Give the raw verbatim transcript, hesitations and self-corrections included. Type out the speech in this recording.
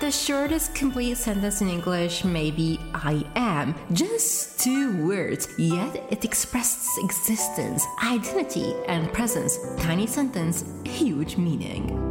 the shortest complete sentence in English may be I am. Just two words, yet it expresses existence, identity, and presence. Tiny sentence, huge meaning.